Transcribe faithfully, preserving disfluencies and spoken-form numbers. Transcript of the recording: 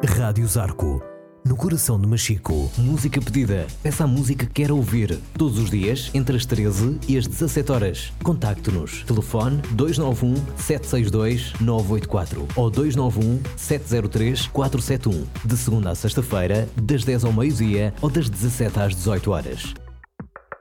Rádio Zarco, no coração de Machico. Música pedida. Peça a música que quer ouvir. Todos os dias, entre as treze e as dezassete horas. Contacte-nos. Telefone dois nove um, sete seis dois, nove oito quatro ou dois nove um, sete zero três, quatro sete um. De segunda a sexta-feira, das dez ao meio-dia ou das dezassete às dezoito horas.